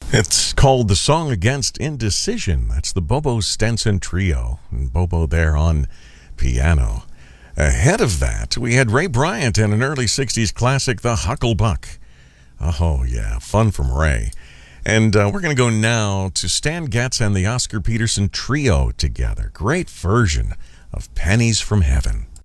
It's called The Song Against Indecision. That's the Bobo Stenson Trio, and Bobo there on piano. Ahead of that, we had Ray Bryant and an early 60s classic, The Hucklebuck. Oh, yeah, fun from Ray. And we're going to go now to Stan Getz and the Oscar Peterson Trio together. Great version of Pennies from Heaven.